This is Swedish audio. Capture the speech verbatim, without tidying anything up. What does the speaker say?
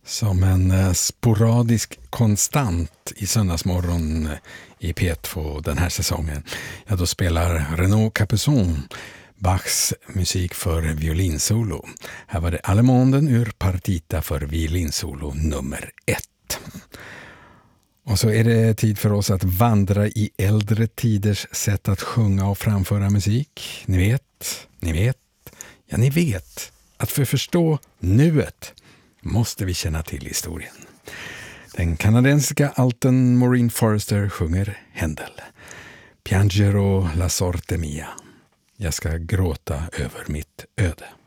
Som en eh, sporadisk konstant i söndagsmorgon i P två den här säsongen, ja då spelar Renaud Capuçon Bachs musik för violinsolo. Här var det Allemonden ur partita för violinsolo nummer ett. Och så är det tid för oss att vandra i äldre tiders sätt att sjunga och framföra musik. Ni vet, ni vet, ja ni vet att för att förstå nuet måste vi känna till historien. Den kanadensiska alten Maureen Forrester sjunger Händel. Piangero la sorte mia. Jag ska gråta över mitt öde.